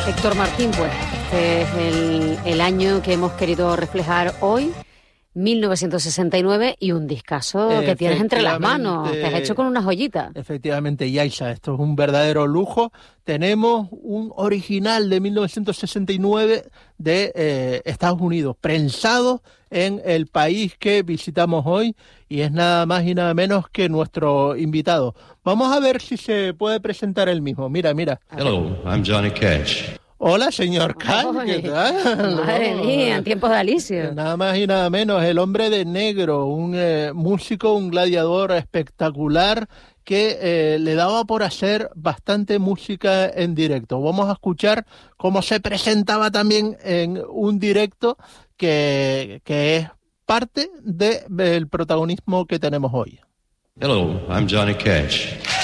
Héctor Martín, pues este es el año que hemos querido reflejar hoy, 1969, y un discazo que tienes entre las manos, te has hecho con una joyita. Efectivamente, Yaisa, esto es un verdadero lujo. Tenemos un original de 1969 de Estados Unidos, prensado en el país que visitamos hoy, y es nada más y nada menos que nuestro invitado. Vamos a ver si se puede presentar él mismo. Mira. Hello, I'm Johnny Cash. Hola, señor Cash, ¿qué tal? Madre mía, en tiempos de Alicia. Nada más y nada menos, el hombre de negro, un músico, un gladiador espectacular que le daba por hacer bastante música en directo. Vamos a escuchar cómo se presentaba también en un directo que es parte del protagonismo que tenemos hoy. Hello, I'm Johnny Cash.